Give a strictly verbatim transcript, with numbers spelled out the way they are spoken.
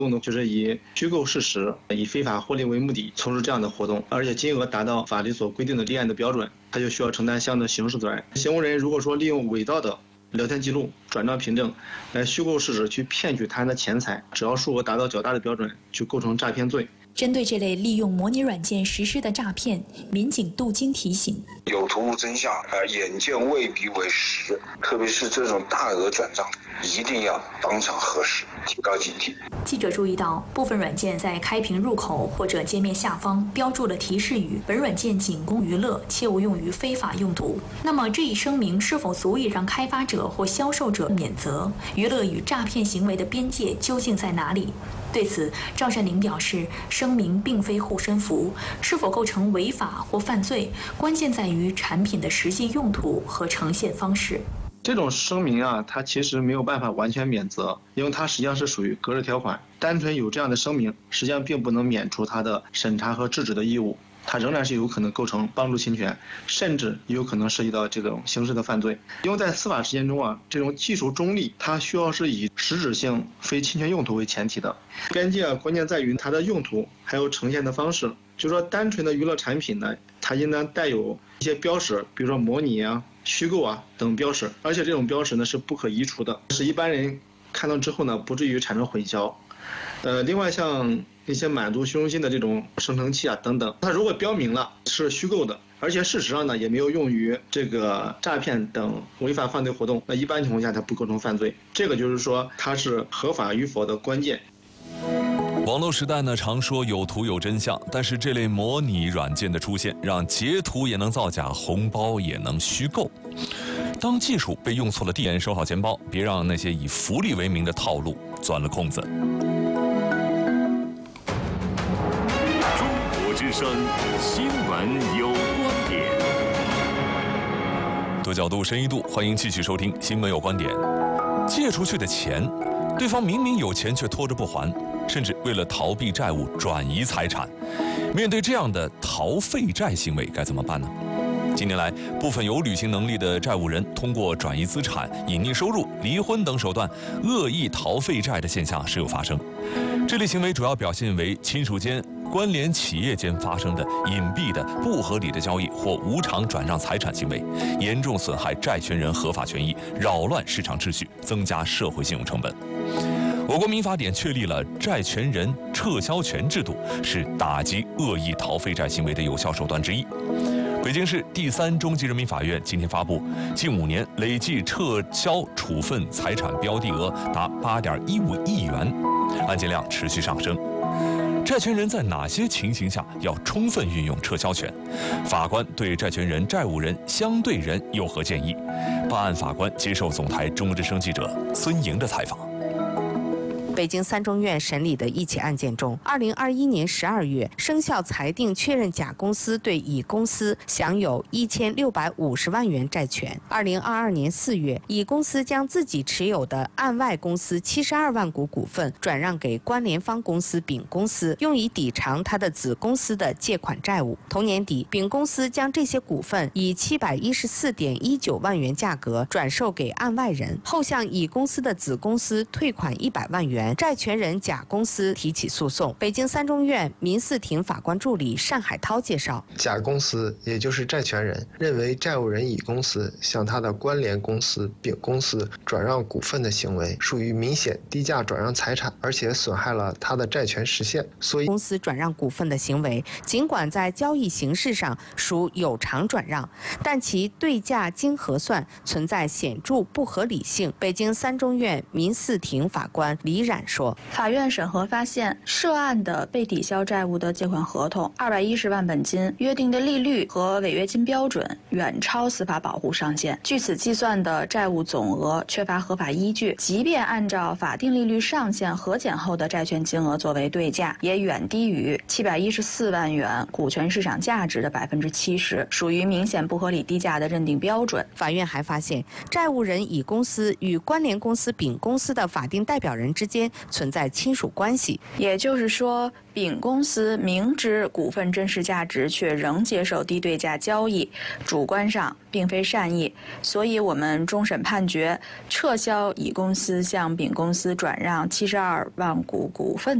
用的就是以虚构事实、以非法获利为目的从事这样的活动，而且金额达到法律所规定的立案的标准，他就需要承担相应的刑事责任。行为人如果说利用伪造的聊天记录、转账凭证来虚构事实去骗取他人的钱财，只要数额达到较大的标准，就构成诈骗罪。 针对这类利用模拟软件实施的诈骗，民警杜金提醒： 有图无真相，呃，眼见未必为实，特别是这种大额转账，一定要当场核实，提高警惕。 记者注意到，部分软件在开屏入口或者界面下方标注了提示语：本软件仅供娱乐，切勿用于非法用途。那么这一声明是否足以让开发者或销售者免责？娱乐与诈骗行为的边界究竟在哪里？对此，赵善宁表示，声明并非护身符，是否构成违法或犯罪，关键在于产品的实际用途和呈现方式。 这种声明啊，它其实没有办法完全免责，因为它实际上是属于格式条款。单纯有这样的声明，实际上并不能免除它的审查和制止的义务，它仍然是有可能构成帮助侵权，甚至有可能涉及到这种刑事的犯罪。因为在司法实践中啊，这种技术中立，它需要是以实质性非侵权用途为前提的。边界啊，关键在于它的用途，还有呈现的方式。就是说，单纯的娱乐产品呢，它应当带有一些标识，比如说模拟啊、虚构啊等标识，而且这种标识呢是不可移除的，使一般人看到之后呢，不至于产生混淆。呃，另外像一些满足虚荣心的这种生成器啊等等，它如果标明了是虚构的，而且事实上呢也没有用于这个诈骗等违法犯罪活动，那一般情况下它不构成犯罪。这个就是说它是合法与否的关键。 网络时代呢，常说有图有真相，但是这类模拟软件的出现，让截图也能造假，红包也能虚构。当技术被用错了地点，收好钱包，别让那些以福利为名的套路钻了空子。 中国之声新闻有观点， 多角度、深一度，欢迎继续收听《新闻有观点》。借出去的钱，对方明明有钱却拖着不还，甚至为了逃避债务转移财产。面对这样的逃废债行为，该怎么办呢？近年来，部分有履行能力的债务人通过转移资产、隐匿收入、离婚等手段，恶意逃废债的现象时有发生。这类行为主要表现为亲属间、关联企业间发生的隐蔽的、不合理的交易或无偿转让财产行为，严重损害债权人合法权益，扰乱市场秩序，增加社会信用成本。我国民法典确立了债权人撤销权制度，是打击恶意逃废债行为的有效手段之一。北京市第三中级人民法院今天发布，近五年累计撤销处分财产标的额达八点一五亿元，案件量持续上升。债权人在哪些情形下要充分运用撤销权？法官对债权人、债务人、相对人有何建议？办案法官接受总台中国之声记者孙莹的采访。 北京三中院审理的一起案件中，二零二一年十二月生效裁定，确认甲公司对乙公司享有一千六百五十万元债权。二零二二年四月，乙公司将自己持有的岸外公司七十二万股股份转让给关联方公司丙公司，用以抵偿他的子公司的借款债务。同年底，丙公司将这些股份以七百一十四点一九万元价格转售给岸外人，后向乙公司的子公司退款一百万元。债权人甲公司提起诉讼。北京三中院民事庭法官助理单海涛介绍， 甲公司也就是债权人认为债务人乙公司向他的关联公司丙公司转让股份的行为属于明显低价转让财产，而且损害了他的债权实现，所以公司转让股份的行为尽管在交易形式上属有偿转让，但其对价经核算存在显著不合理性。北京三中院民事庭法官李冉说， 法院审核发现，涉案的被抵消债务的借款合同二百一十万本金约定的利率和违约金标准远超司法保护上限，据此计算的债务总额缺乏合法依据，即便按照法定利率上限核减后的债权金额作为对价，也远低于七百一十四万元股权市场价值的百分之七十，属于明显不合理低价的认定标准。 法院还发现，债务人乙公司与关联公司丙公司的法定代表人之间间存在亲属关系。 也就是说，丙公司明知股份真实价值，却仍接受低对价交易，主观上并非善意。所以我们终审判决撤销乙公司向丙公司转让七十二万股股份